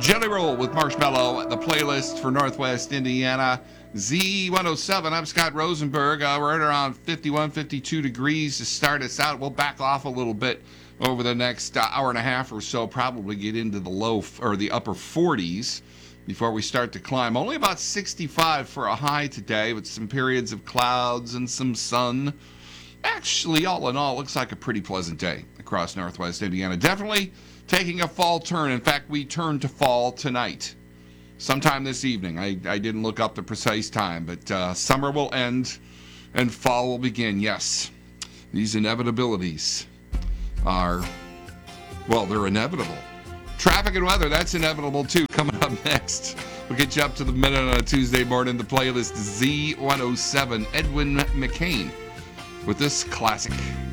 Jelly Roll with Marshmallow, the playlist for Northwest Indiana. Z107, I'm Scott Rosenberg. We're at around 51, 52 degrees to start us out. We'll back off a little bit over the next hour and a half or so, probably get into the upper 40s before we start to climb. Only about 65 for a high today, with some periods of clouds and some sun. Actually, all in all, looks like a pretty pleasant day across Northwest Indiana. Definitely taking a fall turn. In fact, we turn to fall tonight, sometime this evening. I didn't look up the precise time, but summer will end and fall will begin. Yes, these inevitabilities are, well, they're inevitable. Traffic and weather, that's inevitable too. Coming up next, we'll get you up to the minute on a Tuesday morning. The playlist Z107, Edwin McCain, with this classic.